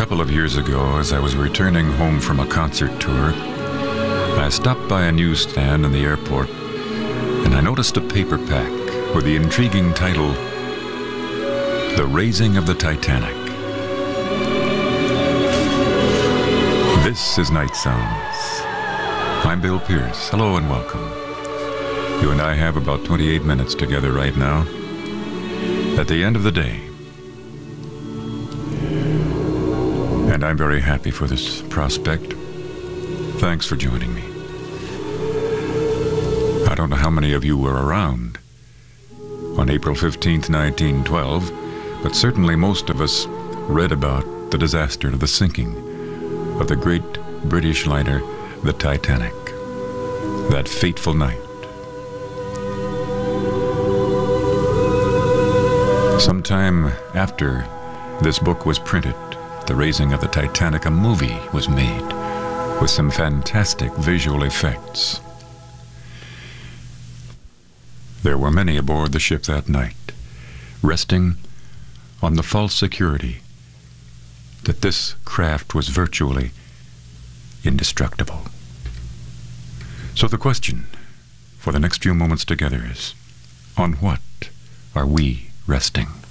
couple of years ago, as I was returning home from a concert tour, I stopped by a newsstand in the airport and I noticed a paper pack with the intriguing title, The Raising of the Titanic. This is Night Sounds. I'm Bill Pierce. Hello and welcome. You and I have about 28 minutes together right now. At the end of the day. And I'm very happy for this prospect. Thanks for joining me. I don't know how many of you were around on April 15th, 1912, but certainly most of us read about the disaster of the sinking of the great British liner, the Titanic, that fateful night. Sometime after this book was printed, The Raising of the Titanic, a movie was made with some fantastic visual effects. There were many aboard the ship that night, resting on the false security that this craft was virtually indestructible. So the question for the next few moments together is, on what are we resting?